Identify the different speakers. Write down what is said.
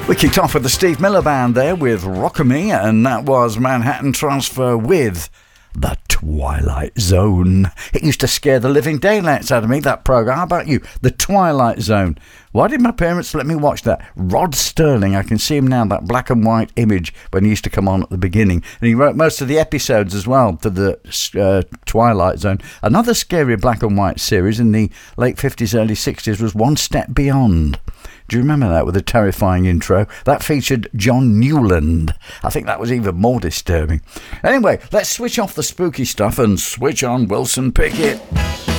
Speaker 1: We kicked off with the Steve Miller Band there with Rock-A-Me, and that was Manhattan Transfer with The Twilight Zone. It used to scare the living daylights out of me, that programme. How about you? The Twilight Zone. Why did my parents let me watch that? Rod Sterling, I can see him now, that black and white image when he used to come on at the beginning. And he wrote most of the episodes as well to the Twilight Zone. Another scary black and white series in the late 50s, early 60s was One Step Beyond. Do you remember that with a terrifying intro? That featured John Newland. I think that was even more disturbing. Anyway, let's switch off the spooky stuff and switch on Wilson Pickett.